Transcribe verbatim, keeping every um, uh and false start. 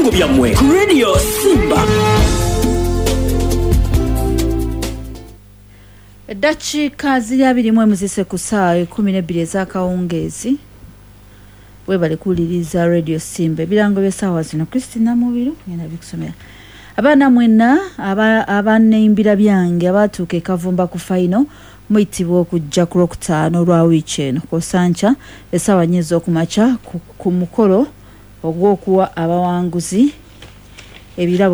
ebigambo byammwe ku Radio Simba. Dakiika ziri abiri mu muzise ku ssaawa kumi n'ebbiri ez'akawungeezi bwe bali kuwuliriza Radio Simba. Ebirango by'essaawa zino Christina Mubiru ngenda bikusomera. Abaana mwenna abaneyimbira byange abatuuka e Kavumba ku faino muyitibwa okujja ku Lwokutaano olwa wiiki eno Kosancha essaawa nnya ez'okumakya ku mukolo ogw'okuwa abawanguzi ebirabo